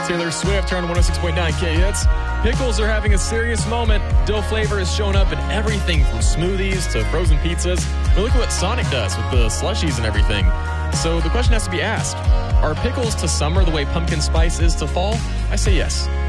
Taylor Swift here on 106.9 K Hits. Pickles are having a serious moment. Dill flavor is showing up in everything from smoothies to frozen pizzas. But look at what Sonic does with the slushies and everything. So the question has to be asked, are pickles to summer the way pumpkin spice is to fall? I say yes.